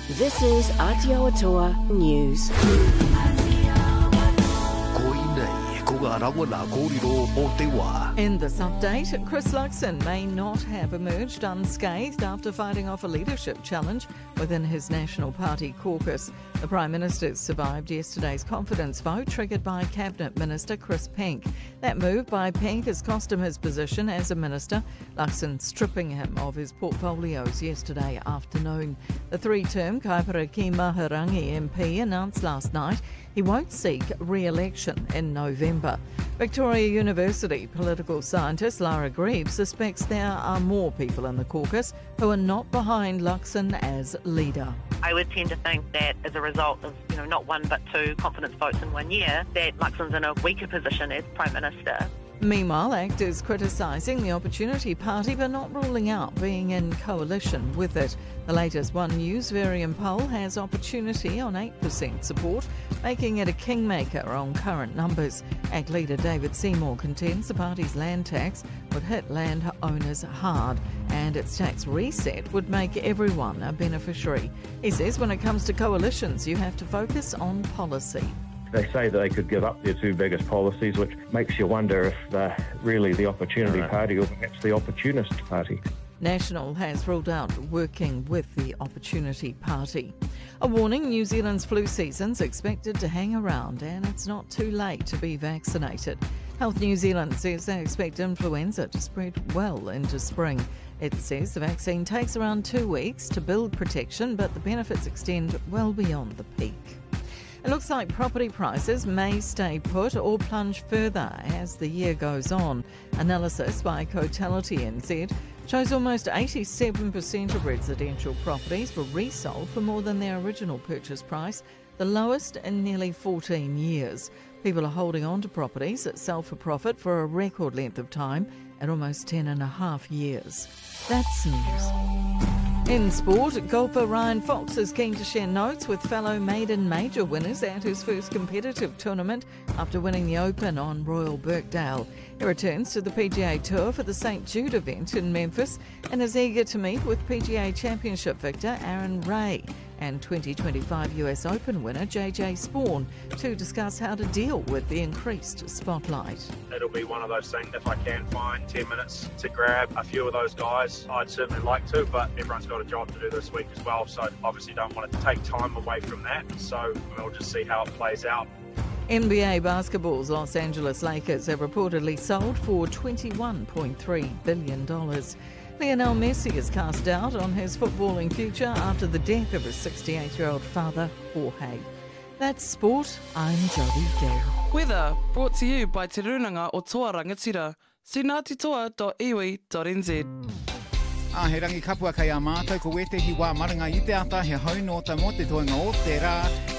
This is Aotearoa News. In this update, Chris Luxon may not have emerged unscathed after fighting off a leadership challenge within his National Party caucus. The Prime Minister survived yesterday's confidence vote triggered by Cabinet Minister Chris Penk. That move by Penk has cost him his position as a minister, Luxon stripping him of his portfolios yesterday afternoon. The three-term Kaipara Ki Mahurangi MP announced last night he won't seek re-election in November. Victoria University political scientist Lara Greaves suspects there are more people in the caucus who are not behind Luxon as leader. I would tend to think that as a result of, not one but two confidence votes in 1 year, that Luxon's in a weaker position as Prime Minister. Meanwhile, actors criticising the Opportunity Party but not ruling out being in coalition with it. The latest One News Varian poll has Opportunity on 8% support, making it a kingmaker on current numbers. ACT leader David Seymour contends the party's land tax would hit landowners hard and its tax reset would make everyone a beneficiary. He says when it comes to coalitions, you have to focus on policy. They say that they could give up their two biggest policies, which makes you wonder if they're really the Opportunity Party or perhaps the Opportunist Party. National has ruled out working with the Opportunity Party. A warning, New Zealand's flu season's expected to hang around and it's not too late to be vaccinated. Health New Zealand says they expect influenza to spread well into spring. It says the vaccine takes around 2 weeks to build protection, but the benefits extend well beyond the peak. It looks like property prices may stay put or plunge further as the year goes on. Analysis by Cotality NZ shows almost 87% of residential properties were resold for more than their original purchase price, the lowest in nearly 14 years. People are holding on to properties that sell for profit for a record length of time at almost 10.5 years. That's news. In sport, golfer Ryan Fox is keen to share notes with fellow maiden major winners at his first competitive tournament after winning the Open on Royal Birkdale. He returns to the PGA Tour for the St Jude event in Memphis and is eager to meet with PGA Championship victor Aaron Ray and 2025 US Open winner JJ Spawn to discuss how to deal with the increased spotlight. It'll be one of those things, if I can find 10 minutes to grab a few of those guys, I'd certainly like to, but everyone's got a job to do this week as well, so obviously don't want to take time away from that, so we'll just see how it plays out. NBA basketball's Los Angeles Lakers have reportedly sold for $21.3 billion. Lionel Messi is cast doubt on his footballing future after the death of his 68-year-old father, Jorge. That's sport. I'm Jodie Gill. Weather brought to you by Te Runanga o Toa Rangatira. See ngatitoa.iwi.nz. He rangi kapua kai a mātou ko wete hi wā maranga i te ata he hau no ta mo te toenga o te rā.